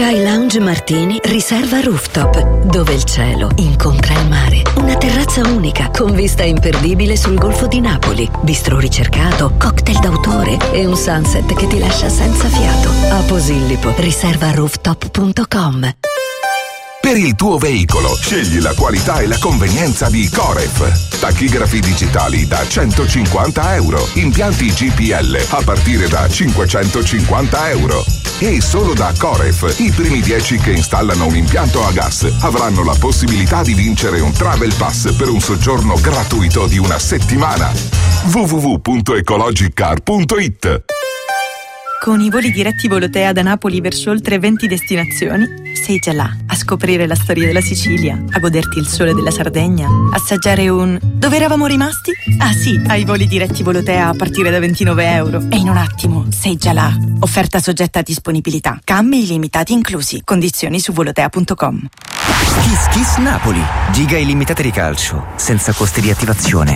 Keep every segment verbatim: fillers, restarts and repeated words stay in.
Sky Lounge Martini riserva rooftop, dove il cielo incontra il mare. Una terrazza unica con vista imperdibile sul Golfo di Napoli, bistrò ricercato, cocktail d'autore e un sunset che ti lascia senza fiato. A Posillipo, riserva rooftop punto com. Per il tuo veicolo, scegli la qualità e la convenienza di Coref. Tachigrafi digitali da centocinquanta euro. Impianti G P L a partire da cinquecentocinquanta euro. E solo da Coref, i primi dieci che installano un impianto a gas avranno la possibilità di vincere un Travel Pass per un soggiorno gratuito di una settimana. w w w punto ecologicar punto it. Con i voli diretti Volotea da Napoli verso oltre venti destinazioni, sei già là a scoprire la storia della Sicilia, a goderti il sole della Sardegna, assaggiare un... Dove eravamo rimasti? Ah sì, ai voli diretti Volotea a partire da ventinove euro. E in un attimo sei già là. Offerta soggetta a disponibilità. Cambi illimitati inclusi. Condizioni su volotea punto com. Kiss Kiss Napoli. Giga illimitate di calcio, senza costi di attivazione.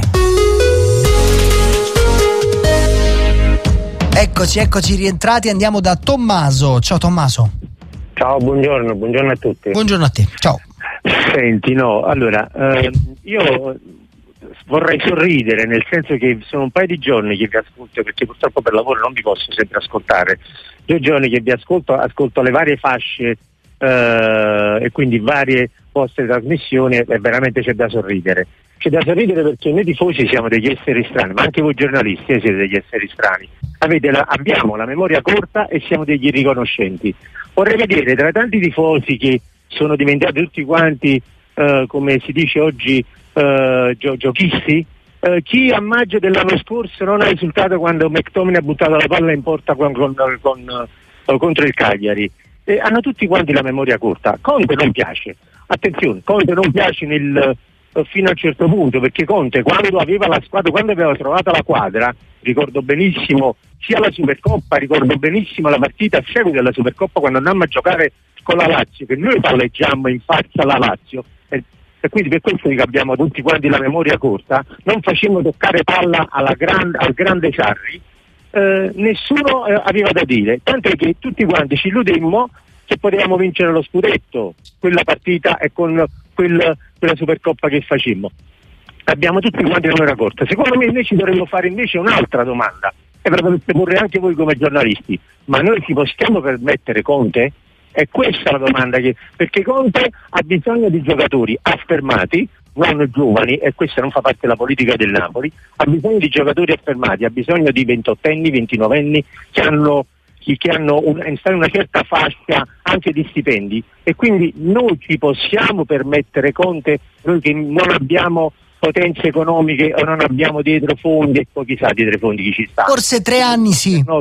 Eccoci, eccoci rientrati, andiamo da Tommaso. Ciao Tommaso. Ciao, buongiorno, buongiorno a tutti. Buongiorno a te, ciao. Senti, no, allora, eh, io vorrei sorridere, nel senso che sono un paio di giorni che vi ascolto, perché purtroppo per lavoro non vi posso sempre ascoltare. Due giorni che vi ascolto, ascolto le varie fasce eh, e quindi varie vostre trasmissioni e veramente c'è da sorridere. C'è da sorridere perché noi tifosi siamo degli esseri strani, ma anche voi giornalisti eh, siete degli esseri strani. Avete la, abbiamo la memoria corta e siamo degli irriconoscenti. Vorrei vedere tra tanti tifosi che sono diventati tutti quanti, eh, come si dice oggi, eh, gio- giochisti, eh, chi a maggio dell'anno scorso non ha risultato quando McTominay ha buttato la palla in porta con, con, con, con, contro il Cagliari. Eh, hanno tutti quanti la memoria corta. Conte non piace, attenzione, Conte non piace nel... fino a un certo punto, perché Conte quando aveva la squadra, quando aveva trovato la quadra, ricordo benissimo sia la Supercoppa, ricordo benissimo la partita a seguito della Supercoppa quando andammo a giocare con la Lazio, che noi palleggiammo in faccia alla Lazio e, e quindi per questo che abbiamo tutti quanti la memoria corta, non facemmo toccare palla alla gran, al grande Sarri, eh, nessuno eh, aveva da dire, tanto che tutti quanti ci illudemmo che potevamo vincere lo scudetto quella partita e con quel, quella Supercoppa che facemmo. Abbiamo tutti quanti la memoria corta. Secondo me invece dovremmo fare invece un'altra domanda e ve la potete porre anche voi come giornalisti: ma noi ci possiamo permettere Conte? È questa la domanda, che, perché Conte ha bisogno di giocatori affermati, non giovani, e questa non fa parte della politica del Napoli, ha bisogno di giocatori affermati, ha bisogno di ventottenni, ventinovenni che hanno che hanno un, una certa fascia anche di stipendi, e quindi noi ci possiamo permettere Conte, noi che non abbiamo potenze economiche o non abbiamo dietro fondi, e poi chissà dietro fondi chi ci sta. Forse tre anni sì. No,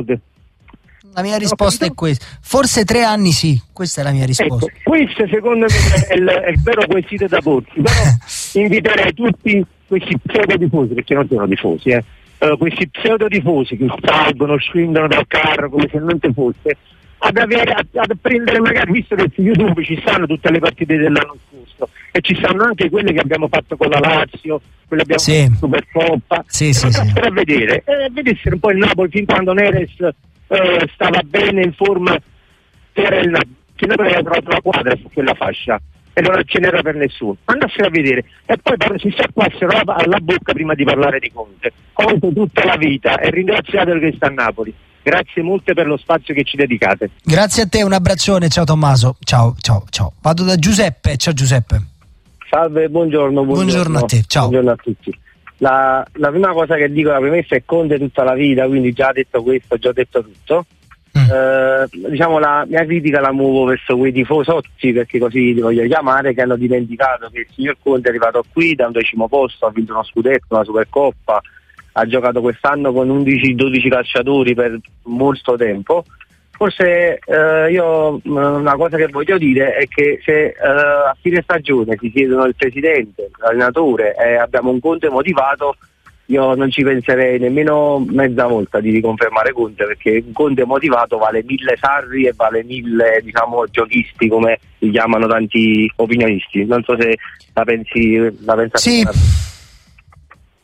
la mia risposta è questa. Forse tre anni sì, questa è la mia risposta. Ecco, questo secondo me è il, è il vero quesito da porsi, però inviterei tutti questi pseudo tifosi, perché non sono tifosi, eh. Uh, questi pseudo tifosi che salgono, scendono dal carro come se non te fosse, ad, avere, ad, ad prendere magari, visto che su YouTube ci stanno tutte le partite dell'anno scorso e ci stanno anche quelle che abbiamo fatto con la Lazio, quelle che abbiamo sì. fatto Supercoppa, sì, sì, sì. a vedere, eh, vedessero un po' il Napoli fin quando Neres eh, stava bene in forma, era il Napoli, che Napoli aveva trovato la quadra su quella fascia e non ce n'era per nessuno. Andassero a vedere e poi si sciacquassero alla bocca prima di parlare di Conte. Conte tutta la vita e ringraziatelo che sta a Napoli. Grazie molte per lo spazio che ci dedicate. Grazie a te, un abbraccione, ciao Tommaso. Ciao, ciao, ciao. Vado da Giuseppe, ciao Giuseppe. Salve, buongiorno. Buongiorno, buongiorno a te, ciao. Buongiorno a tutti. La, la prima cosa che dico, la premessa è Conte tutta la vita, quindi già detto questo, già detto tutto. Mm. Eh, diciamo la mia critica la muovo verso quei tifosozzi, perché così li voglio chiamare, che hanno dimenticato che il signor Conte è arrivato qui da un decimo posto, ha vinto uno scudetto, una Supercoppa, ha giocato quest'anno con undici dodici calciatori per molto tempo. Forse eh, io una cosa che voglio dire è che se eh, a fine stagione si chiedono il presidente, l'allenatore e abbiamo un Conte motivato, io non ci penserei nemmeno mezza volta di riconfermare Conte, perché un Conte motivato vale mille Sarri e vale mille, diciamo, giochisti, come li chiamano tanti opinionisti. Non so se la pensi la pensate. Sì.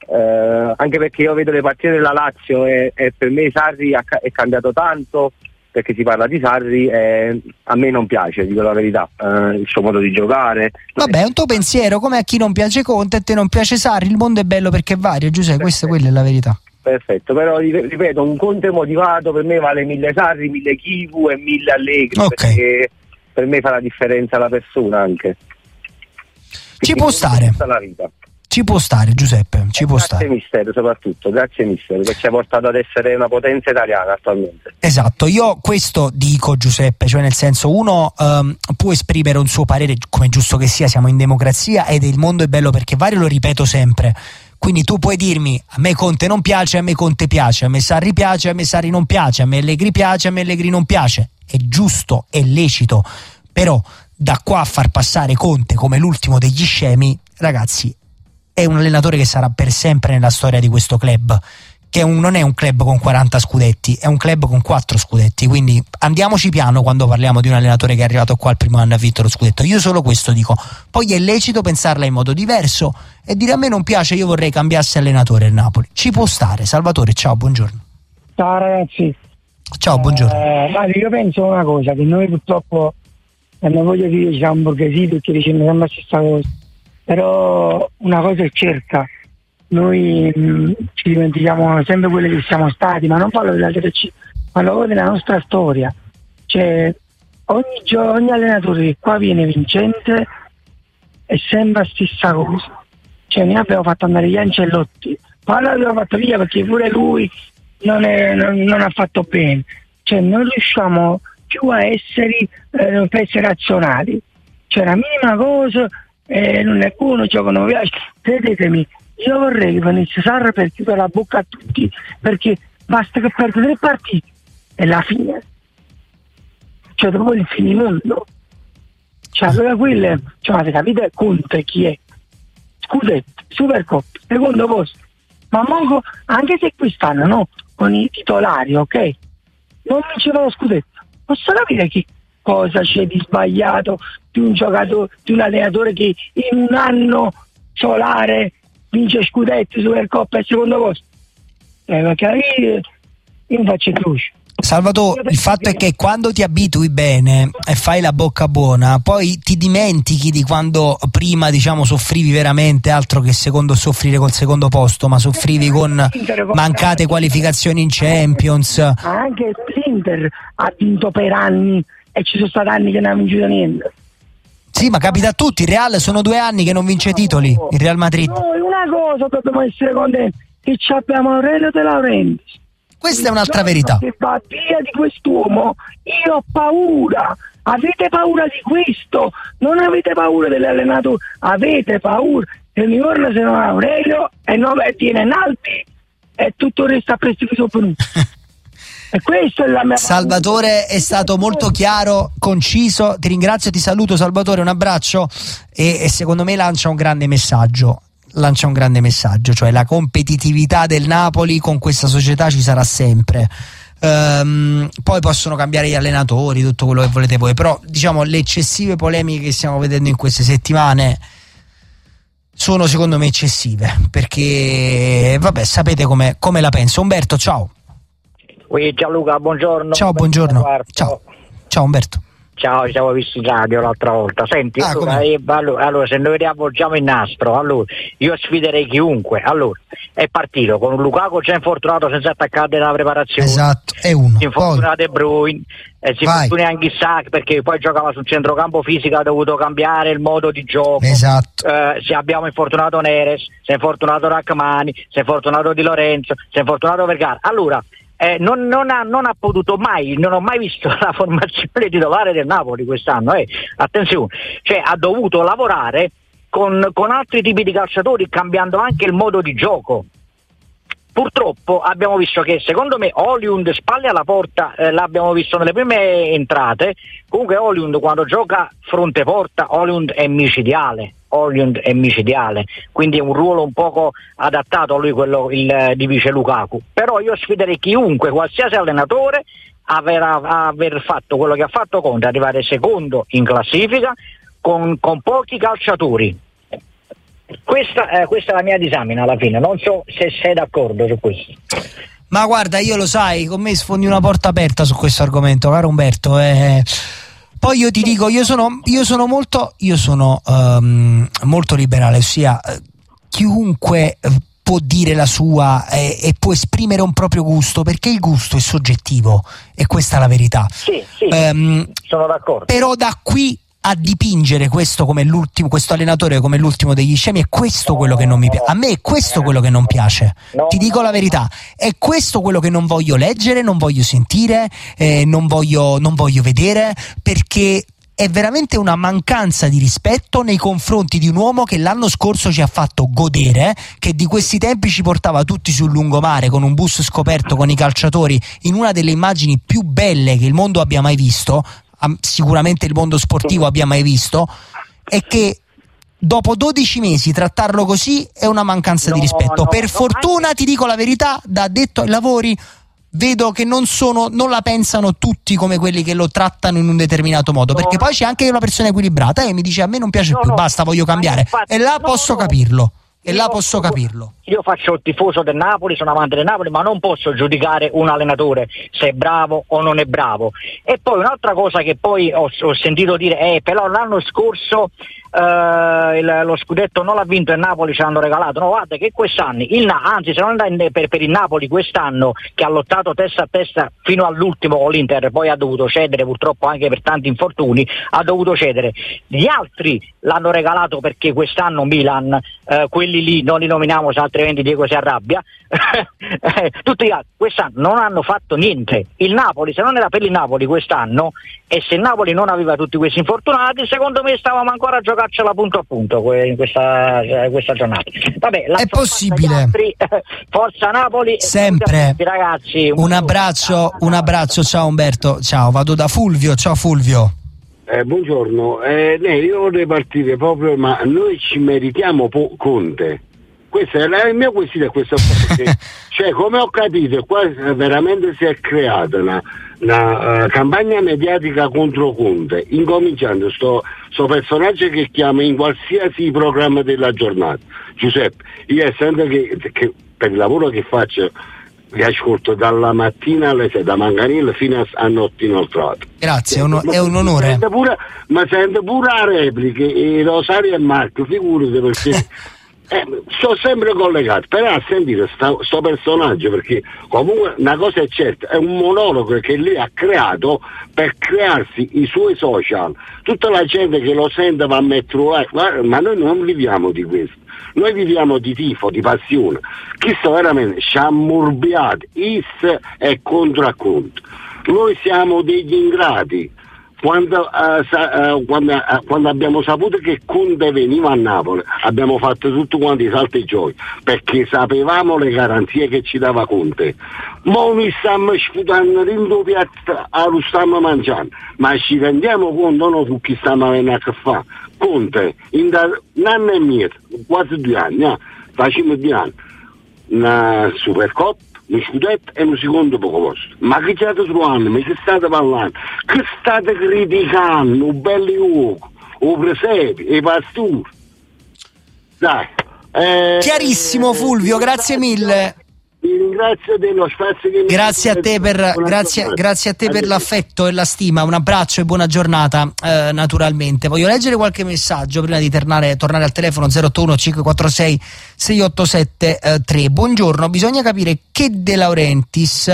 Eh, anche perché io vedo le partite della Lazio e, e per me Sarri ha, è cambiato tanto, perché si parla di Sarri e a me non piace, dico la verità, eh, il suo modo di giocare. Vabbè, è un tuo pensiero, come a chi non piace Conte e te non piace Sarri, il mondo è bello perché è vario, Giuseppe, questa quella è la verità. Perfetto, però ripeto, un Conte motivato per me vale mille Sarri, mille Chivu e mille Allegri, okay. Perché per me fa la differenza la persona anche. Ci può stare. La vita. Ci può stare, Giuseppe, ci può grazie stare. Mister, soprattutto, grazie Mister, che ci ha portato ad essere una potenza italiana attualmente. Esatto, io questo dico, Giuseppe, cioè nel senso, uno um, può esprimere un suo parere, come è giusto che sia, siamo in democrazia ed il mondo è bello perché vario, lo ripeto sempre. Quindi tu puoi dirmi, a me Conte non piace, a me Conte piace, a me Sarri piace, a me Sarri non piace, a me Allegri piace, a me Allegri non piace. È giusto, è lecito, però da qua a far passare Conte come l'ultimo degli scemi, ragazzi, è un allenatore che sarà per sempre nella storia di questo club, che un, non è un club con quaranta scudetti, è un club con quattro scudetti, quindi andiamoci piano quando parliamo di un allenatore che è arrivato qua il primo anno e ha vinto lo scudetto. Io solo questo dico, poi è lecito pensarla in modo diverso e dire a me non piace, io vorrei cambiasse allenatore il Napoli, ci può stare. Salvatore, ciao, buongiorno. Ciao ragazzi. Ciao, buongiorno. Eh, io penso una cosa, che noi purtroppo, e non voglio dire siamo borghesi perché diciamo sempre la stessa cosa, però una cosa è certa, noi mh, ci dimentichiamo sempre quelli che siamo stati, ma non parlo della Serie C, parlo della nostra storia. Cioè ogni, gio- ogni allenatore che qua viene vincente è sempre la stessa cosa. Cioè noi abbiamo fatto andare gli Ancelotti, poi l'abbiamo fatto via perché pure lui non, è, non, non ha fatto bene. Cioè non riusciamo più a essere, eh, per essere razionali. Cioè la minima cosa eh, non è buono, gioco non mi piace. Credetemi, io vorrei che venisse Sarri per chiudere la bocca a tutti, perché basta che perda tre partite e la fine, cioè dopo il finimondo. Cioè allora quelle, cioè avete capito Conte chi è? Scudetto, Supercoppa, secondo posto, ma manco, anche se quest'anno no, con i titolari, ok, non vinceva lo scudetto, posso capire che cosa c'è di sbagliato di un giocatore, di un allenatore che in un anno solare vince scudetti, Supercoppa e secondo posto, eh, perché io, io non faccio croce. Salvatore, il fatto è che quando ti abitui bene e fai la bocca buona, poi ti dimentichi di quando prima, diciamo, soffrivi veramente, altro che secondo soffrire col secondo posto, ma soffrivi con mancate qualificazioni in Champions. Anche l'Inter ha vinto per anni e ci sono stati anni che non ha vinto niente. Sì, ma capita a tutti, il Real sono due anni che non vince titoli, il Real Madrid. Noi una cosa dobbiamo essere contenti, che ci abbiamo Aurelio De Laurentiis. Questa è un'altra verità. Che va via di quest'uomo, io ho paura. Avete paura di questo? Non avete paura dell'allenatore, avete paura che mi torna se non Aurelio e non viene Naldi e tutto il resto a prestito venuto. E questo è la mia Salvatore è stato molto chiaro, conciso, ti ringrazio, ti saluto Salvatore, un abbraccio e, e secondo me lancia un grande messaggio. lancia un grande messaggio, cioè la competitività del Napoli con questa società ci sarà sempre. Um, poi possono cambiare gli allenatori, tutto quello che volete voi, però diciamo le eccessive polemiche che stiamo vedendo in queste settimane sono secondo me eccessive, perché vabbè, sapete come, come la penso. Umberto, ciao. Ui, Gianluca, buongiorno. Ciao, buongiorno. Ciao. Ciao Umberto. Ciao, ci siamo visti in radio l'altra volta. Senti, ah, allora, eh, allora, allora, se noi riavvolgiamo il nastro, allora io sfiderei chiunque. Allora, è partito con un Lukaku già infortunato senza attaccare nella preparazione. Esatto, è uno. Si infortuna De Bruyne, eh, si infortuna anche Isaac perché poi giocava sul centrocampo fisico, ha dovuto cambiare il modo di gioco. Esatto. Eh, si abbiamo infortunato Neres, si è infortunato Rachmani, si è infortunato Di Lorenzo, si è infortunato Vergara. Allora, Eh, non, non, ha, non ha potuto mai, non ho mai visto la formazione titolare del Napoli quest'anno, eh. Attenzione, cioè ha dovuto lavorare con, con altri tipi di calciatori, cambiando anche il modo di gioco. Purtroppo abbiamo visto che secondo me Højlund spalle alla porta, eh, l'abbiamo visto nelle prime entrate, comunque Højlund quando gioca fronte porta, Højlund è micidiale. Højlund è micidiale, quindi è un ruolo un poco adattato a lui, quello il, di vice Lukaku. Però io sfiderei chiunque, qualsiasi allenatore, aver, aver fatto quello che ha fatto Conte, arrivare secondo in classifica con, con pochi calciatori. Questa, eh, questa è la mia disamina alla fine, non so se sei d'accordo su questo. Ma guarda, io lo sai, con me sfondi una porta aperta su questo argomento, caro Umberto. Eh. Poi io ti dico, io sono, io sono molto, io sono um, molto liberale, ossia chiunque può dire la sua eh, e può esprimere un proprio gusto, perché il gusto è soggettivo e questa è la verità. Sì, sì, um, sono d'accordo. Però da qui a dipingere questo come l'ultimo, questo allenatore come l'ultimo degli scemi, è questo quello che non mi piace. A me è questo quello che non piace. No. Ti dico la verità, è questo quello che non voglio leggere, non voglio sentire, eh, non voglio, non voglio vedere, perché è veramente una mancanza di rispetto nei confronti di un uomo che l'anno scorso ci ha fatto godere, che di questi tempi ci portava tutti sul lungomare con un bus scoperto con i calciatori in una delle immagini più belle che il mondo abbia mai visto, sicuramente il mondo sportivo abbia mai visto, e che dopo dodici mesi trattarlo così è una mancanza no, di rispetto. No, per no, fortuna anche... ti dico la verità, da addetto ai lavori vedo che non sono, non la pensano tutti come quelli che lo trattano in un determinato modo, no, perché poi c'è anche una persona equilibrata e mi dice a me non piace no, più, no, basta, voglio cambiare, infatti, e là no, posso no. capirlo. E Io, là posso capirlo. Io faccio il tifoso del Napoli, sono amante del Napoli, ma non posso giudicare un allenatore se è bravo o non è bravo. E poi un'altra cosa che poi ho, ho sentito dire è eh, però l'anno scorso Uh, il, lo scudetto non l'ha vinto il Napoli, ce l'hanno regalato. No, guarda che quest'anno il, anzi se non è per, per il Napoli quest'anno, che ha lottato testa a testa fino all'ultimo con l'Inter, poi ha dovuto cedere purtroppo anche per tanti infortuni, ha dovuto cedere. Gli altri l'hanno regalato perché quest'anno Milan, uh, quelli lì non li nominiamo se altrimenti Diego si arrabbia, tutti gli altri quest'anno non hanno fatto niente. Il Napoli, se non era per il Napoli quest'anno, e se il Napoli non aveva tutti questi infortunati, secondo me stavamo ancora a giocarcela punto a punto in questa, questa giornata. Vabbè, è possibile. Altri, forza Napoli sempre, tutti, ragazzi. Un, un abbraccio, un abbraccio, ciao Umberto, ciao, vado da Fulvio, ciao Fulvio. Eh, buongiorno, eh, nee, io vorrei partire proprio, ma noi ci meritiamo po- Conte. Questa è la, il mio quesito, è questo perché, cioè, come ho capito, qua veramente si è creata una, una uh, campagna mediatica contro Conte, incominciando sto, sto personaggio che chiama in qualsiasi programma della giornata. Giuseppe, io essendo che, che per il lavoro che faccio vi ascolto dalla mattina alle sei, da Manganello fino a, a notte inoltrata. Grazie, è un, è un onore. Sente pure, ma sente pure la replica, e Rosario e Marco, figurati, perché Eh, sono sempre collegato, però a sentire sta, sto personaggio, perché comunque una cosa è certa, è un monologo che lei ha creato per crearsi i suoi social. Tutta la gente che lo sente va a mettere like, ma noi non viviamo di questo, noi viviamo di tifo, di passione. Chi sta veramente sciammurbiati, is e contro a conto. Noi siamo degli ingrati. Quando, uh, sa, uh, quando, uh, quando abbiamo saputo che Conte veniva a Napoli, abbiamo fatto tutto quanti i salti e giochi, perché sapevamo le garanzie che ci dava Conte. Ma noi stiamo sputando dentro piazza, lo stiamo mangiando, ma ci rendiamo conto no, su chi stiamo avendo a che fare. Conte, in da, un anno e mezzo, quasi due anni, eh, facciamo due anni, una Supercoppa, un scudetto e un secondo poco posto. Ma che state trovando? Ma che state parlando? Che state criticando? Un belli uoco, o presepi, e i pastori? Dai. Eh, Chiarissimo Fulvio, grazie mille. Vi ringrazio dello spazio che mi grazie a te per grazie, grazie a te per l'affetto e la stima, un abbraccio e buona giornata. Eh, naturalmente voglio leggere qualche messaggio prima di tornare, tornare al telefono zero otto uno cinque quattro sei sei otto sette tre. Buongiorno, bisogna capire che De Laurentiis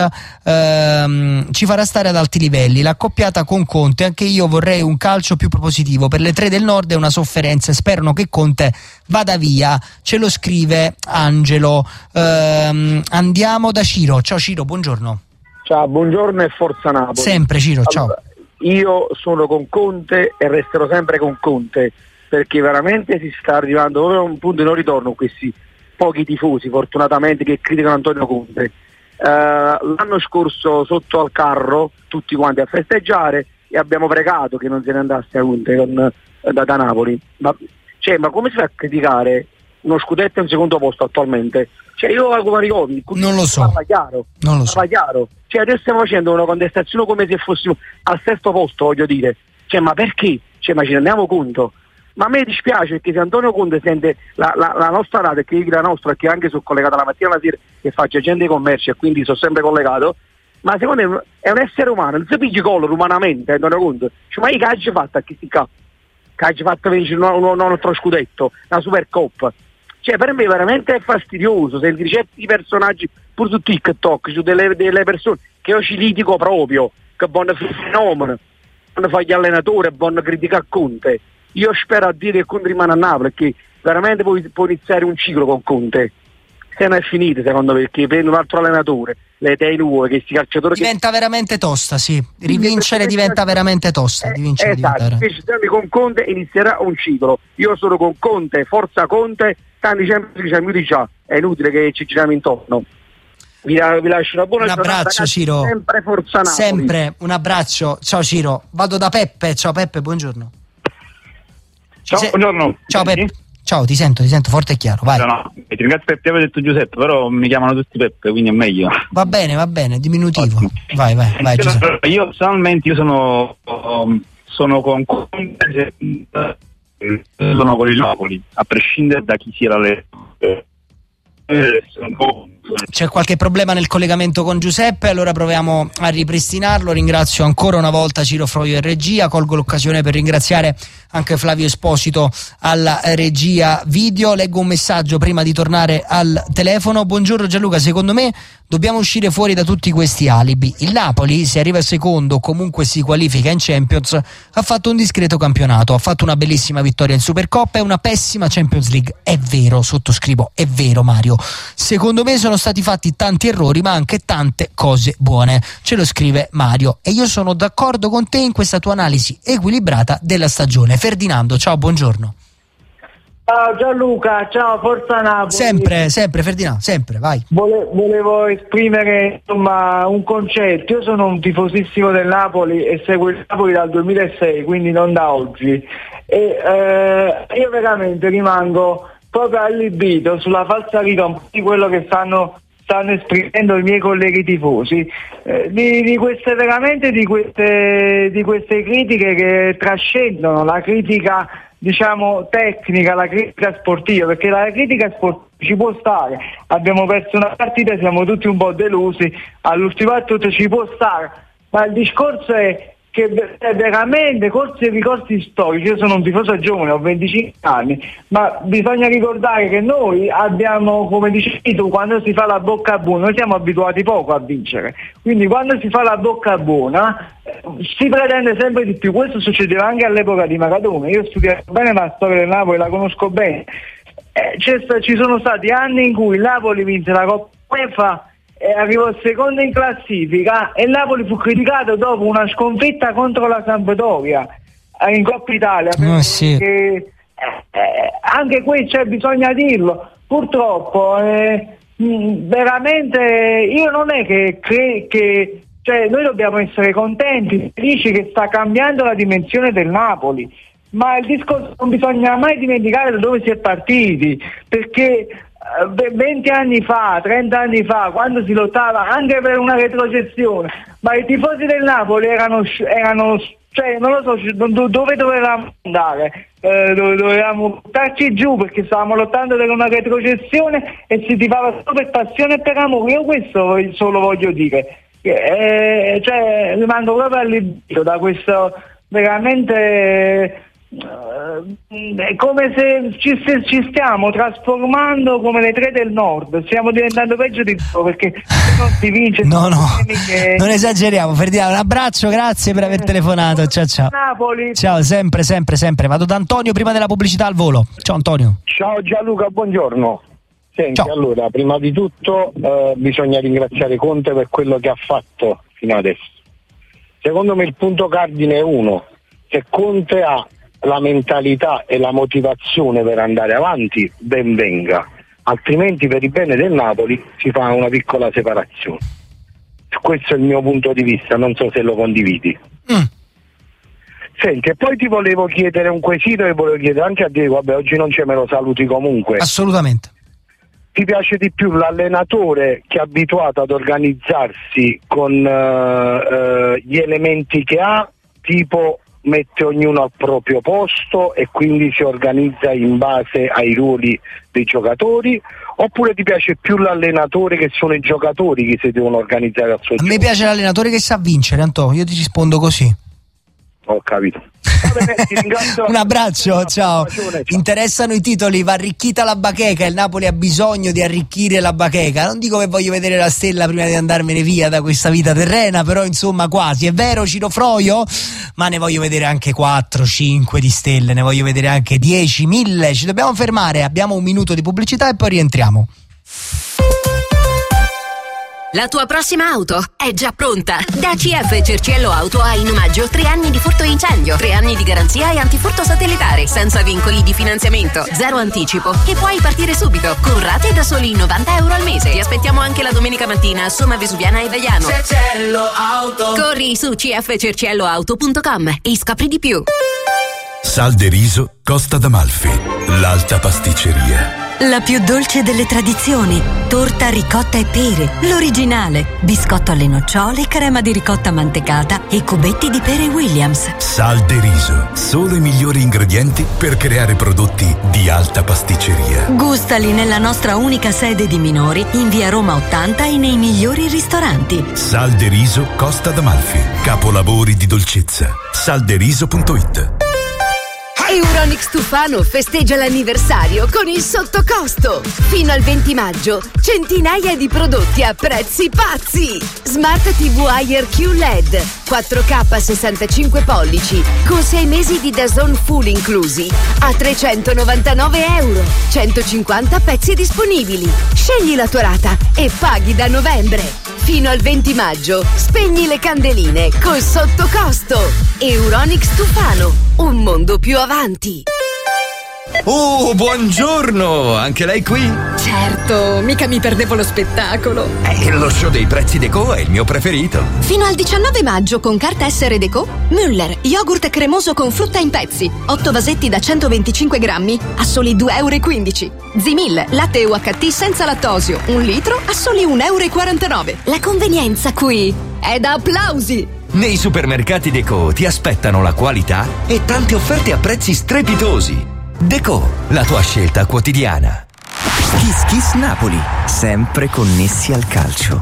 ehm, ci farà stare ad alti livelli, l'accoppiata con Conte, anche io vorrei un calcio più propositivo, per le tre del nord è una sofferenza e sperano che Conte vada via, ce lo scrive Angelo. ehm, Andiamo da Ciro. Ciao Ciro, buongiorno. Ciao, buongiorno e forza Napoli. Sempre Ciro, ciao. Allora, io sono con Conte e resterò sempre con Conte, perché veramente si sta arrivando proprio a un punto di non ritorno questi pochi tifosi, fortunatamente, che criticano Antonio Conte. Uh, l'anno scorso sotto al carro, tutti quanti a festeggiare, e abbiamo pregato che non se ne andasse a Conte con, da, da Napoli. Ma, cioè, ma come si fa a criticare uno scudetto in secondo posto attualmente? Cioè io come ricordo, non lo so, parla chiaro, non lo so. Parla chiaro. Cioè adesso stiamo facendo una contestazione come se fossimo al sesto posto, voglio dire. Cioè ma perché? Cioè ma ci rendiamo conto? Ma a me dispiace perché se Antonio Conte sente la, la, la nostra radio, che è la nostra, che anche sono collegato la mattina alla sera, che faccio agente di commercio e quindi sono sempre collegato, ma secondo me è un essere umano, non si pigli collo umanamente, Antonio Conte. Cioè, ma io che hai fatto a chi sti capi? Che hai fatto vincere un, un, un altro scudetto, una Supercoppa? Cioè, per me veramente è fastidioso sentire certi personaggi pure su TikTok, su delle, delle persone che io ci litigo proprio, che buono fenomeno, buono fare gli allenatori, buono criticare Conte. Io spero a dire che Conte rimane a Napoli, perché veramente può, può iniziare un ciclo con Conte. Se non è finito, secondo me, perché prende un altro allenatore, le idee nuove, che sti calciatori diventa che... veramente tosta, sì. Rivincere sì, diventa veramente tosta. Eh, esatto, invece con Conte inizierà un ciclo. Io sono con Conte, forza Conte, stanno dicendo che siamo già, è inutile che ci giriamo intorno. Vi, vi lascio una buona un abbraccio, giornata, ragazzi, Ciro. Sempre forza Napoli. Sempre un abbraccio. Ciao Ciro. Vado da Peppe. Ciao Peppe, buongiorno. Ciao, Se... buongiorno. Ciao Peppe. Ciao, ti sento, ti sento forte e chiaro. Vai. No, no, ti ringrazio per ti avevo detto Giuseppe, però mi chiamano tutti Peppe, quindi è meglio. Va bene, va bene, diminutivo. Ottimo. Vai, vai, vai. Giuseppe. Io personalmente io sono um, sono con sono con il Napoli, a prescindere da chi sia la C'è qualche problema nel collegamento con Giuseppe, allora proviamo a ripristinarlo. Ringrazio ancora una volta Ciro Froio in regia, colgo l'occasione per ringraziare anche Flavio Esposito alla regia video. Leggo un messaggio prima di tornare al telefono. Buongiorno Gianluca, secondo me dobbiamo uscire fuori da tutti questi alibi. Il Napoli, se arriva secondo, comunque si qualifica in Champions, ha fatto un discreto campionato, ha fatto una bellissima vittoria in Supercoppa e una pessima Champions League. È vero, sottoscrivo, è vero Mario. Secondo me sono stati fatti tanti errori ma anche tante cose buone, ce lo scrive Mario, e io sono d'accordo con te in questa tua analisi equilibrata della stagione. Ferdinando, ciao, buongiorno. Ciao Gianluca, ciao, forza Napoli. Sempre, sempre Ferdinando, sempre, vai. Vole, volevo esprimere insomma un concetto. Io sono un tifosissimo del Napoli e seguo il Napoli dal duemilasei, quindi non da oggi, e eh, io veramente rimango proprio allibito sulla falsariga di quello che stanno stanno esprimendo i miei colleghi tifosi, eh, di, di queste veramente di queste di queste critiche che trascendono la critica, diciamo, tecnica, la critica sportiva, perché la critica sportiva ci può stare. Abbiamo perso una partita, siamo tutti un po' delusi, all'ultimo atto ci può stare, ma il discorso è che veramente corsi e ricorsi storici. Io sono un tifoso giovane, ho venticinque anni, ma bisogna ricordare che noi abbiamo, come dicevi tu, quando si fa la bocca buona, noi siamo abituati poco a vincere, quindi quando si fa la bocca buona si pretende sempre di più. Questo succedeva anche all'epoca di Maradona. Io ho studiato bene la storia del Napoli, la conosco bene. Eh, c'è, ci sono stati anni in cui il Napoli vinse la Coppa UEFA e arrivò secondo in classifica, e il Napoli fu criticato dopo una sconfitta contro la Sampdoria in Coppa Italia, oh, sì. che, eh, anche qui c'è, bisogna dirlo, purtroppo eh, mh, veramente io non è che, cre- che cioè, noi dobbiamo essere contenti, felici che sta cambiando la dimensione del Napoli, ma il discorso non bisogna mai dimenticare da dove si è partiti, perché venti anni fa, trenta anni fa, quando si lottava anche per una retrocessione, ma i tifosi del Napoli erano, erano cioè non lo so dove dovevamo andare, eh, dove dovevamo buttarci giù perché stavamo lottando per una retrocessione e si tifava solo per passione e per amore. Io questo solo voglio dire, eh, cioè rimango proprio allibito da questo veramente. Uh, è come se ci, se ci stiamo trasformando come le tre del nord, stiamo diventando peggio di tutto perché non si vince. No, no, che... non esageriamo. Ferdinando, un abbraccio, grazie per aver telefonato. Ciao, ciao. Napoli. Ciao, sempre, sempre, sempre. Vado da Antonio prima della pubblicità al volo. Ciao Antonio. Ciao Gianluca, buongiorno. Senti, ciao. Allora, prima di tutto eh, bisogna ringraziare Conte per quello che ha fatto fino adesso. Secondo me il punto cardine è uno: se Conte ha la mentalità e la motivazione per andare avanti, ben venga, altrimenti per il bene del Napoli si fa una piccola separazione. Questo è il mio punto di vista, non so se lo condividi. Mm. Senti, e poi ti volevo chiedere un quesito e volevo chiedere anche a Diego, vabbè, oggi non c'è, me lo saluti comunque. Assolutamente. Ti piace di più l'allenatore che è abituato ad organizzarsi con uh, uh, gli elementi che ha, tipo mette ognuno al proprio posto e quindi si organizza in base ai ruoli dei giocatori, oppure ti piace più l'allenatore che sono i giocatori che si devono organizzare al suo A gioco? me piace l'allenatore che sa vincere, Antò, io ti rispondo così. Ho capito. Va bene, ti ringrazio. Un abbraccio, ciao. Interessano i titoli, va arricchita la bacheca, il Napoli ha bisogno di arricchire la bacheca. Non dico che voglio vedere la stella prima di andarmene via da questa vita terrena, però insomma quasi. È vero, Ciro Froio? Ma ne voglio vedere anche quattro, cinque di stelle, ne voglio vedere anche dieci, mille. Ci dobbiamo fermare, abbiamo un minuto di pubblicità e poi rientriamo. La tua prossima auto è già pronta. Da C F Cerciello Auto hai in omaggio tre anni di furto incendio, tre anni di garanzia e antifurto satellitare, senza vincoli di finanziamento, zero anticipo e puoi partire subito con rate da soli novanta euro al mese. Ti aspettiamo anche la domenica mattina a Somma Vesuviana e Vaiano. Cerciello Auto. Corri su c f cerciello auto punto com e scopri di più. Sal de riso Costa d'Amalfi, l'alta pasticceria. La più dolce delle tradizioni, torta ricotta e pere, l'originale, biscotto alle nocciole, crema di ricotta mantecata e cubetti di pere Williams. Sal de riso, solo i migliori ingredienti per creare prodotti di alta pasticceria. Gustali nella nostra unica sede di Minori, in via Roma ottanta e nei migliori ristoranti. Sal de riso Costa d'Amalfi, capolavori di dolcezza. salderiso punto it. Euronics Tufano festeggia l'anniversario con il sottocosto. Fino al venti maggio, centinaia di prodotti a prezzi pazzi. Smart T V Air Q L E D quattro K sessantacinque pollici con sei mesi di D A Z N full inclusi a trecentonovantanove euro. centocinquanta pezzi disponibili. Scegli la tua rata e paghi da novembre. Fino al venti maggio, spegni le candeline col sottocosto. Euronics Tufano, un mondo più avanti. Oh, buongiorno! Anche lei qui? Certo, mica mi perdevo lo spettacolo. Eh, lo show dei prezzi Deco è il mio preferito. Fino al diciannove maggio con carta essere Deco, Müller, yogurt cremoso con frutta in pezzi, otto vasetti da centoventicinque grammi a soli due euro e quindici. Zimil, latte U H T senza lattosio, un litro a soli un euro e quarantanove. La convenienza qui è da applausi! Nei supermercati Deco ti aspettano la qualità e tante offerte a prezzi strepitosi. Deco, la tua scelta quotidiana. Kiss Kiss Napoli, sempre connessi al calcio.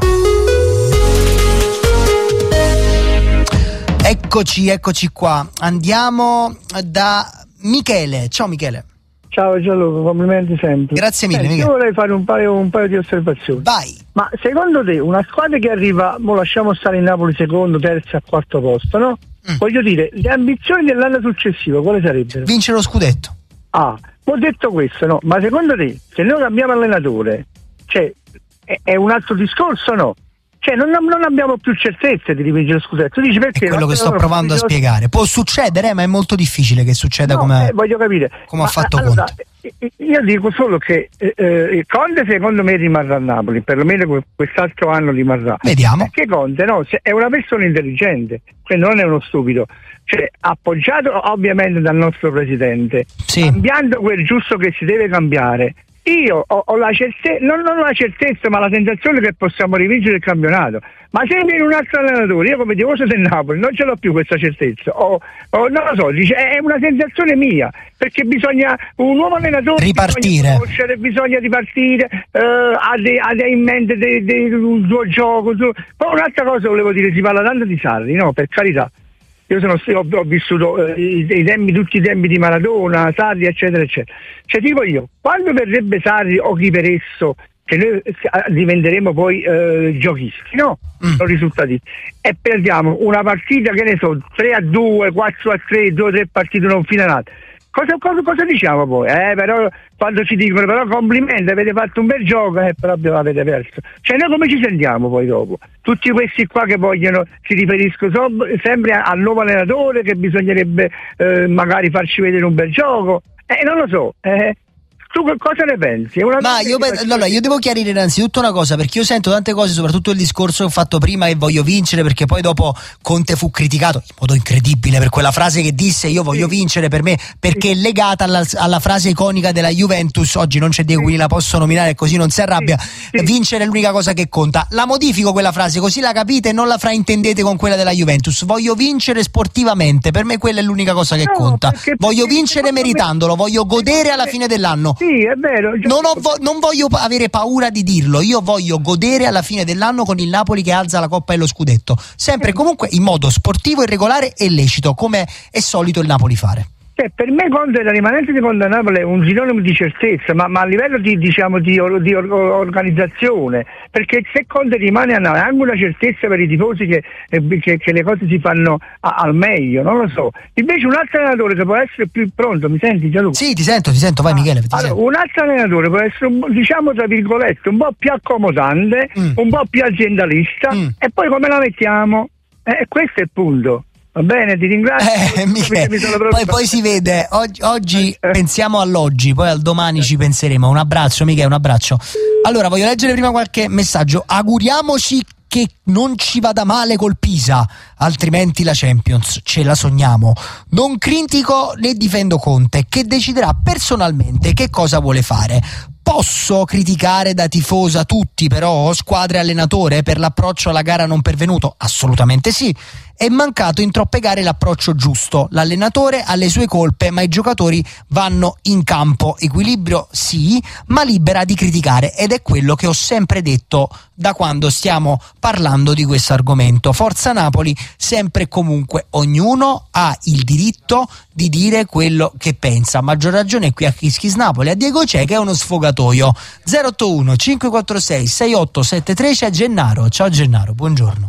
Eccoci, eccoci qua. Andiamo da Michele. Ciao Michele. Ciao Gianluca, complimenti sempre. Grazie mille. Senti, io vorrei fare un paio, un paio di osservazioni. Vai. Ma secondo te una squadra che arriva, mo lasciamo stare il Napoli secondo, terzo, a quarto posto, no? Mm. Voglio dire, le ambizioni dell'anno successivo quali sarebbero? Vincere lo scudetto. Ah, ho detto questo, no? Ma secondo te, se noi cambiamo allenatore, cioè, è, è un altro discorso, no? Cioè, non, non abbiamo più certezze di rivincere lo scudetto. Tu dici perché? È quello che sto provando a spiegare. Può succedere, ma è molto difficile che succeda no, come, eh, voglio capire. come ma, ha fatto allora, Conte. Io dico solo che eh, eh, Conte secondo me rimarrà a Napoli, perlomeno quest'altro anno rimarrà. Vediamo. Perché Conte no, è una persona intelligente, quindi non è uno stupido. Cioè, appoggiato ovviamente dal nostro presidente, sì. Cambiando quel giusto che si deve cambiare. Io ho, ho la certezza, non, non ho la certezza, ma la sensazione che possiamo rivincere il campionato. Ma se viene un altro allenatore, io come tifoso del Napoli non ce l'ho più questa certezza. O, o non lo so, dice, è una sensazione mia, perché bisogna un nuovo allenatore ripartire, bisogna conoscere, bisogna ripartire, eh, ha, de, ha de in mente de, de, un suo gioco. Su. Poi un'altra cosa volevo dire, si parla tanto di Sarri, no? Per carità. Io sono, ho, ho vissuto eh, i, i tempi, tutti i tempi di Maradona, Sarri, eccetera, eccetera. Cioè dico io, quando verrebbe Sarri o chi per esso, che noi diventeremo poi eh, giochisti, no? Mm. Sono risultati. E perdiamo una partita, che ne so, tre a due, quattro a tre, due o tre partite non finalate. Cosa, cosa, cosa diciamo poi? Eh, però quando ci dicono però complimenti, avete fatto un bel gioco, eh, però avete perso. Cioè noi come ci sentiamo poi dopo? Tutti questi qua che vogliono, si riferiscono so, sempre al nuovo allenatore, che bisognerebbe eh, magari farci vedere un bel gioco. Eh, non lo so. Eh, tu che cosa ne pensi? È una Ma io, pe- allora, io devo chiarire innanzitutto una cosa, perché io sento tante cose, soprattutto il discorso che ho fatto prima, che voglio vincere, perché poi dopo Conte fu criticato in modo incredibile per quella frase che disse io voglio sì. vincere, per me, perché sì. è legata alla, alla frase iconica della Juventus, oggi non c'è Diego, quindi la posso nominare così non si arrabbia, sì. vincere è l'unica cosa che conta. La modifico quella frase, così la capite e non la fraintendete con quella della Juventus. Voglio vincere sportivamente, per me quella è l'unica cosa che no, conta. Perché, voglio perché vincere meritandolo, me... voglio godere alla fine dell'anno. Sì, è vero. Non, ho vo- non voglio avere paura di dirlo, io voglio godere alla fine dell'anno con il Napoli che alza la Coppa e lo scudetto, sempre comunque in modo sportivo e regolare e lecito, come è solito il Napoli fare. Cioè, per me Conte, la rimanenza di Conte a Napoli è un sinonimo di certezza, ma, ma a livello di, diciamo, di, di or- organizzazione, perché se Conte rimane a Napoli è anche una certezza per i tifosi che, eh, che, che le cose si fanno a- al meglio, non lo so. Invece un altro allenatore che può essere più pronto, mi senti Gianluca? Sì, ti sento, ti sento, vai Michele. Ti allora, sento. Un altro allenatore può essere, diciamo tra virgolette, un po' più accomodante, mm. un po' più aziendalista, mm. e poi come la mettiamo? Eh, questo è il punto. Va bene, ti ringrazio. Eh, Michele, poi, poi si vede, oggi, oggi eh. pensiamo all'oggi, poi al domani ci penseremo. Un abbraccio Michele, un abbraccio. Allora, voglio leggere prima qualche messaggio. Auguriamoci che non ci vada male col Pisa, altrimenti la Champions ce la sogniamo. Non critico né difendo Conte, che deciderà personalmente che cosa vuole fare. Posso criticare da tifosa tutti, però, squadra e allenatore, per l'approccio alla gara non pervenuto? Assolutamente sì. È mancato in troppe gare l'approccio giusto. L'allenatore ha le sue colpe, ma i giocatori vanno in campo. Equilibrio sì, ma libera di criticare, ed è quello che ho sempre detto da quando stiamo parlando di questo argomento. Forza Napoli, sempre e comunque ognuno ha il diritto di dire quello che pensa. Maggior ragione qui a Kiss Kiss Napoli, a Diego C'è che è uno sfogatoio. zero otto uno cinque quattro sei sei otto sette tre, c'è Gennaro. Ciao Gennaro, buongiorno.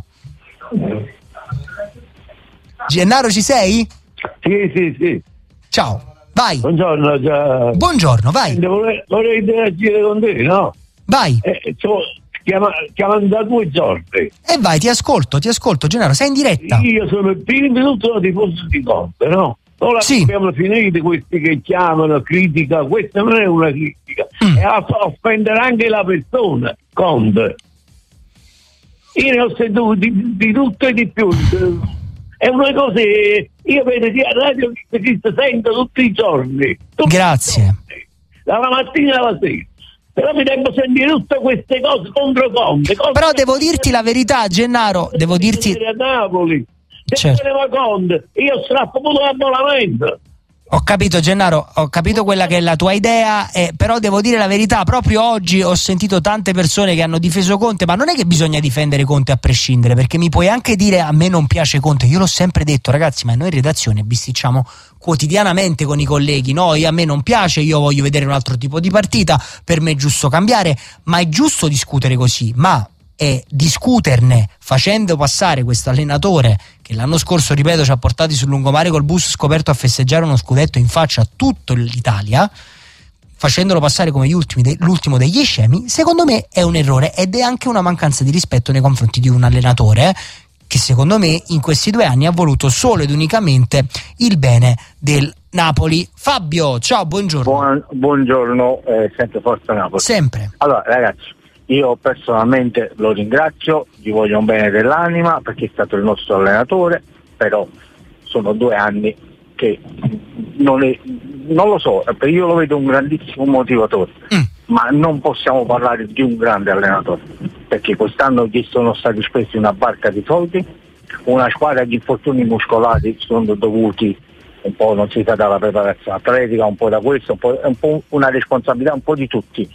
Gennaro, ci sei? Sì, sì, sì. Ciao, vai. Buongiorno. Già... Buongiorno, vai. Vorrei, vorrei interagire con te, no? Vai. Eh, so, chiama, chiamano da due giorni. E eh vai, ti ascolto, ti ascolto, Gennaro, sei in diretta. Io sono il primo minuto tifoso di Conte, no? Ora sì. Abbiamo finito questi che chiamano, critica, questa non è una critica, mm. è a offendere anche la persona, Conte. Io ne ho sentito di, di tutto e di più. È una cosa che io vedo a radio che si sento tutti i giorni. Tutti Grazie. I giorni, dalla mattina alla sera. Però mi devo sentire tutte queste cose contro Conte. Però devo dirti la verità, Gennaro, devo dirti... A Napoli, se certo. teneva Conte, io strappo pure l'abbonamento. Ho capito Gennaro, ho capito quella che è la tua idea, eh, però devo dire la verità, proprio oggi ho sentito tante persone che hanno difeso Conte, ma non è che bisogna difendere Conte a prescindere, perché mi puoi anche dire a me non piace Conte, io l'ho sempre detto ragazzi, ma noi in redazione bisticciamo quotidianamente con i colleghi, no, io, a me non piace, io voglio vedere un altro tipo di partita, per me è giusto cambiare, ma è giusto discutere così, ma e discuterne facendo passare questo allenatore che l'anno scorso, ripeto, ci ha portati sul lungomare col bus scoperto a festeggiare uno scudetto in faccia a tutta l'Italia, facendolo passare come gli ultimi de- l'ultimo degli scemi, secondo me è un errore ed è anche una mancanza di rispetto nei confronti di un allenatore che secondo me in questi due anni ha voluto solo ed unicamente il bene del Napoli. Fabio, ciao, buongiorno. Buon, buongiorno, eh, sempre Forza Napoli. Sempre. Allora ragazzi, io personalmente lo ringrazio, gli voglio un bene dell'anima perché è stato il nostro allenatore, però sono due anni che non, è, non lo so, io lo vedo un grandissimo motivatore, mm. ma non possiamo parlare di un grande allenatore, perché quest'anno gli sono stati spesi una barca di soldi, una squadra di infortuni muscolari sono dovuti un po', non si sa, dalla preparazione atletica, un po' da questo, un po', un po' una responsabilità un po' di tutti.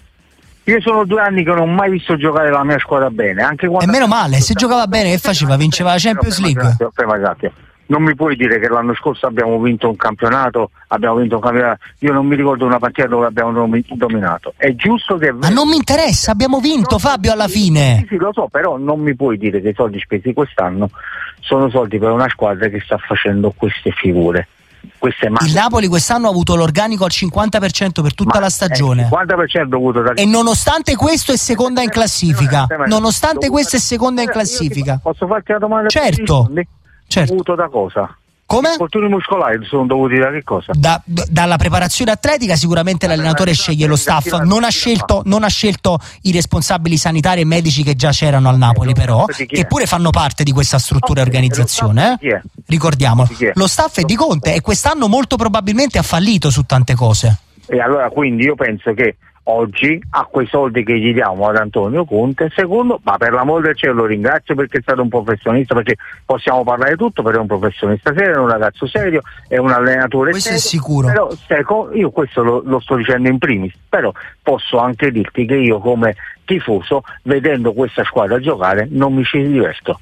Io sono due anni che non ho mai visto giocare la mia squadra bene, anche quando... E meno male, se giocava bene che faceva? Vinceva la Champions League? Non mi puoi dire che l'anno scorso abbiamo vinto un campionato, abbiamo vinto un campionato, io non mi ricordo una partita dove abbiamo dominato. È giusto che... Ma non mi interessa, abbiamo vinto, no, Fabio, alla fine. Sì, sì, lo so, però non mi puoi dire che i soldi spesi quest'anno sono soldi per una squadra che sta facendo queste figure. Il Napoli quest'anno ha avuto l'organico al cinquanta per cento per tutta ma la stagione, cinquanta per cento avuto da... e nonostante questo è seconda in classifica. Nonostante questo è seconda in classifica. Posso farti una domanda? Certo, certo. Avuto da cosa? Come? Gli infortuni muscolari sono dovuti da che cosa? Da, d- dalla preparazione atletica sicuramente l'allenatore sceglie lo staff, non ha scelto, non ha scelto i responsabili sanitari e medici che già c'erano al Napoli, però, che pure fanno parte di questa struttura e organizzazione, eh? Ricordiamolo, lo staff è di Conte e quest'anno molto probabilmente ha fallito su tante cose. E allora quindi io penso che oggi a quei soldi che gli diamo ad Antonio Conte, secondo, ma per l'amor del cielo lo ringrazio perché è stato un professionista, perché possiamo parlare di tutto, perché è un professionista serio, è un ragazzo serio, è un allenatore questo serio, è sicuro, però seco, io questo lo, lo sto dicendo in primis, però posso anche dirti che io come tifoso, vedendo questa squadra giocare, non mi ci diverto.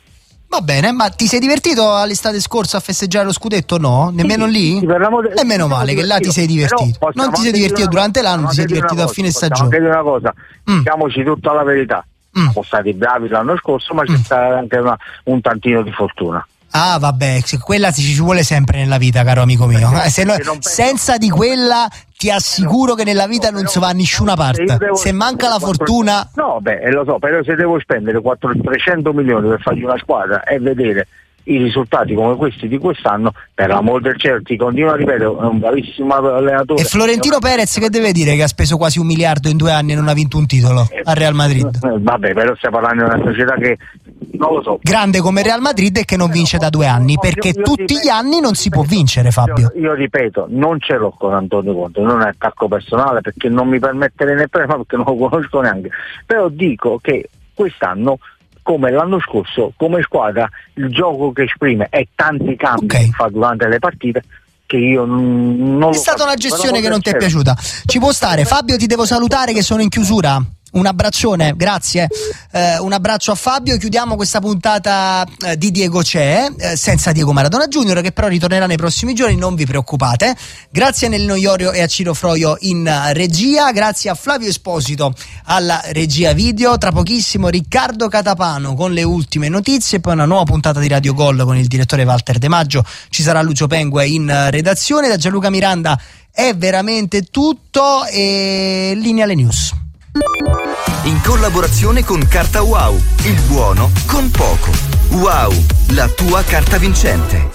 Va bene, ma ti sei divertito all'estate scorsa a festeggiare lo scudetto? No? Nemmeno sì, lì? Sì, de- Nemmeno male che là ti sei divertito. Non ti sei divertito durante l'anno, ti sei divertito a fine stagione. Possiamo dire una cosa, mm. diciamoci tutta la verità. Mm. Siamo stati bravi l'anno scorso, ma mm. c'è stata anche una, un tantino di fortuna. Ah vabbè, quella ci vuole sempre nella vita, caro amico mio. Eh, se no, senza di quella ti assicuro che nella vita non si va a nessuna parte. Se manca la fortuna... No, beh, lo so, però se devo spendere trecento milioni per fargli una squadra e vedere i risultati come questi di quest'anno, per l'amor del cielo, ti continuo a ripetere, è un bravissimo allenatore. E Florentino Perez che deve dire che ha speso quasi un miliardo in due anni e non ha vinto un titolo al Real Madrid? Eh, vabbè, però stiamo parlando di una società che non lo so. Grande come Real Madrid e che non vince da due anni, perché io, io tutti ripeto, gli anni non si può vincere, Fabio. Io, io ripeto, non ce l'ho con Antonio Conte, non è attacco personale perché non mi permetterei neppure, perché non lo conosco neanche, però dico che quest'anno, come l'anno scorso, come squadra, il gioco che esprime e tanti cambi okay. che fa durante le partite, che io non, non è stata una gestione che non ti è piaciuta. Ci può stare. Fabio, ti devo salutare che sono in chiusura. Un abbraccione, grazie. Eh, un abbraccio a Fabio. Chiudiamo questa puntata eh, di Diego C'è, eh, senza Diego Maradona Junior, che però ritornerà nei prossimi giorni, non vi preoccupate. Grazie a Nelino Iorio e a Ciro Froio in regia, grazie a Flavio Esposito alla regia video. Tra pochissimo Riccardo Catapano con le ultime notizie, poi una nuova puntata di Radio Gol con il direttore Walter De Maggio. Ci sarà Lucio Pengue in redazione. Da Gianluca Miranda è veramente tutto e linea alle news. In collaborazione con Carta Wow, il buono con poco. Wow, la tua carta vincente.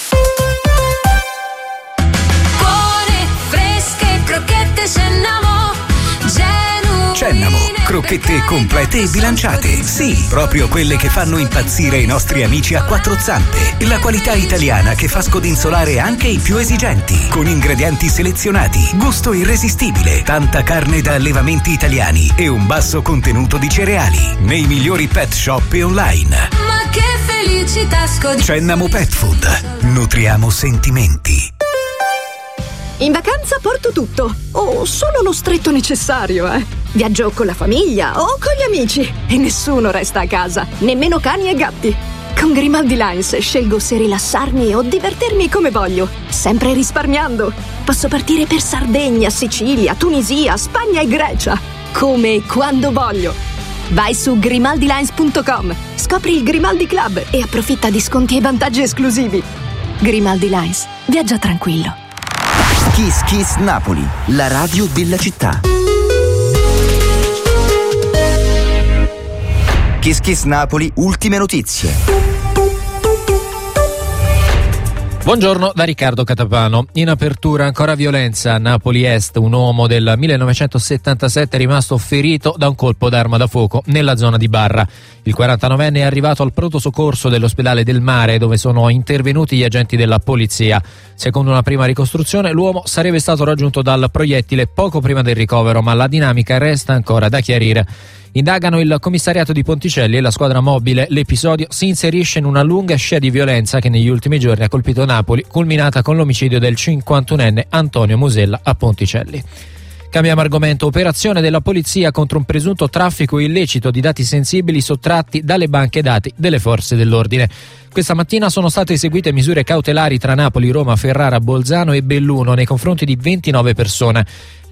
Buone, fresche, crocchette Cennamo, genuine. Cennamo, crocchette complete e bilanciate. Sì, proprio quelle che fanno impazzire i nostri amici a quattro zampe. La qualità italiana che fa scodinzolare anche i più esigenti. Con ingredienti selezionati, gusto irresistibile, tanta carne da allevamenti italiani e un basso contenuto di cereali. Nei migliori pet shop e online. Ma che felicità scodinzolare. Cennamo Pet Food. Nutriamo sentimenti. In vacanza porto tutto, o solo lo stretto necessario, eh. Viaggio con la famiglia o con gli amici e nessuno resta a casa, nemmeno cani e gatti. Con Grimaldi Lines scelgo se rilassarmi o divertirmi come voglio, sempre risparmiando. Posso partire per Sardegna, Sicilia, Tunisia, Spagna e Grecia, come e quando voglio. Vai su grimaldi lines punto com, scopri il Grimaldi Club e approfitta di sconti e vantaggi esclusivi. Grimaldi Lines, viaggia tranquillo. Kiss Kiss Napoli, la radio della città. Kiss Kiss Napoli, ultime notizie. Buongiorno da Riccardo Catapano. In apertura ancora violenza a Napoli Est. Un uomo del millenovecentosettantasette è rimasto ferito da un colpo d'arma da fuoco nella zona di Barra. Il quarantanovenne è arrivato al pronto soccorso dell'ospedale del Mare, dove sono intervenuti gli agenti della polizia. Secondo una prima ricostruzione, l'uomo sarebbe stato raggiunto dal proiettile poco prima del ricovero, ma la dinamica resta ancora da chiarire. Indagano il commissariato di Ponticelli e la squadra mobile. L'episodio si inserisce in una lunga scia di violenza che negli ultimi giorni ha colpito Napoli, culminata con l'omicidio del cinquantunenne Antonio Musella a Ponticelli. Cambiamo argomento. Operazione della polizia contro un presunto traffico illecito di dati sensibili sottratti dalle banche dati delle forze dell'ordine. Questa mattina sono state eseguite misure cautelari tra Napoli, Roma, Ferrara, Bolzano e Belluno nei confronti di ventinove persone.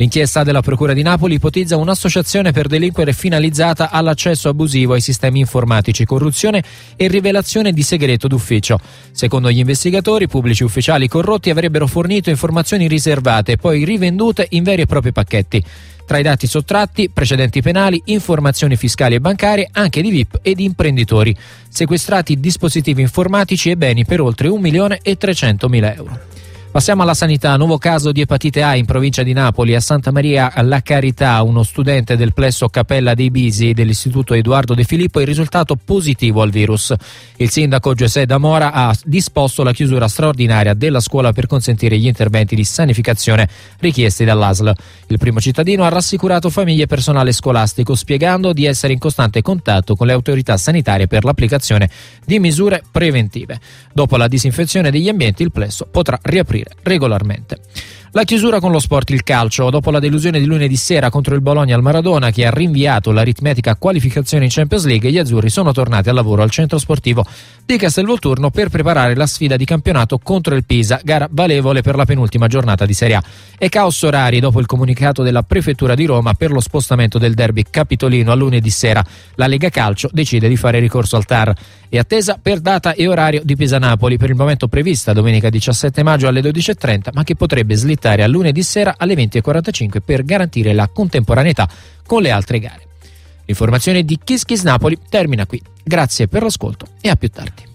L'inchiesta della Procura di Napoli ipotizza un'associazione per delinquere finalizzata all'accesso abusivo ai sistemi informatici, corruzione e rivelazione di segreto d'ufficio. Secondo gli investigatori, pubblici ufficiali corrotti avrebbero fornito informazioni riservate e poi rivendute in veri e propri pacchetti. Tra i dati sottratti, precedenti penali, informazioni fiscali e bancarie, anche di V I P e di imprenditori. Sequestrati dispositivi informatici e beni per oltre un milione e trecentomila euro. Passiamo alla sanità. Nuovo caso di epatite A in provincia di Napoli. A Santa Maria La Carità, uno studente del plesso Cappella dei Bisi dell'istituto Edoardo De Filippo è risultato positivo al virus. Il sindaco Giuseppe D'Amora ha disposto la chiusura straordinaria della scuola per consentire gli interventi di sanificazione richiesti dall'A S L. Il primo cittadino ha rassicurato famiglie e personale scolastico, spiegando di essere in costante contatto con le autorità sanitarie per l'applicazione di misure preventive. Dopo la disinfezione degli ambienti, il plesso potrà riaprire regolarmente. La chiusura con lo sport, il calcio. Dopo la delusione di lunedì sera contro il Bologna al Maradona, che ha rinviato l'aritmetica qualificazione in Champions League, gli azzurri sono tornati al lavoro al centro sportivo di Castelvolturno per preparare la sfida di campionato contro il Pisa, gara valevole per la penultima giornata di Serie A. E caos orari dopo il comunicato della Prefettura di Roma per lo spostamento del derby capitolino a lunedì sera. La Lega Calcio decide di fare ricorso al T A R. E attesa per data e orario di Pisa-Napoli, per il momento prevista domenica diciassette maggio alle dodici e trenta, ma che potrebbe slittare a lunedì sera alle venti e quarantacinque per garantire la contemporaneità con le altre gare. L'informazione di Kiss Kiss Napoli termina qui. Grazie per l'ascolto e a più tardi.